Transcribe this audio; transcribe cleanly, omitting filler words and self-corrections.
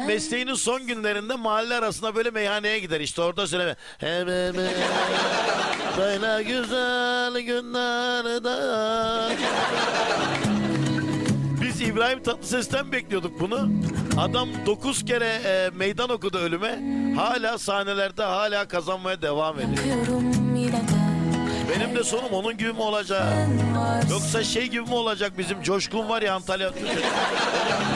mesleğinin son günlerinde mahalle arasında böyle meyhaneye gider. İşte orada söyleme. Böyle güzel günlerde. Biz İbrahim Tatlıses'ten bekliyorduk bunu. Adam 9 kere meydan okudu ölüme. Hala sahnelerde hala kazanmaya devam ediyor. Benim de sonum onun gibi mi olacak? Yoksa şey gibi mi olacak, bizim Coşkun var ya Antalya.